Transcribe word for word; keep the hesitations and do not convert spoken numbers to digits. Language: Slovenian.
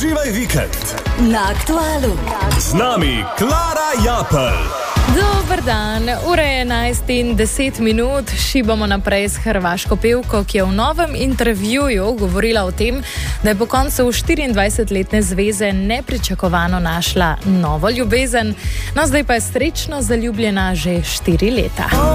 Uživaj vikend na Aktualu. Z nami Klara Japelj. Dober dan, ura je enajst in deset minut, šibamo naprej s hrvaško pevko, ki je v novem intervjuju govorila o tem, da je po koncu štiriindvajsetletne zveze nepričakovano našla novo ljubezen, no zdaj pa je srečno zaljubljena že štiri leta.